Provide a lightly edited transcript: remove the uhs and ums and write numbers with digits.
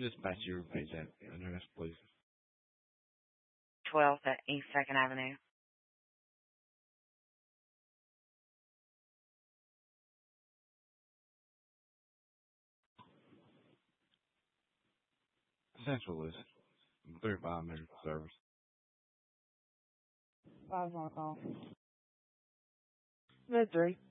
Dispatch, you repeat that address, please. 12th at East 2nd Avenue. Central is 3 5 minute service. 5 on call. Mid 3.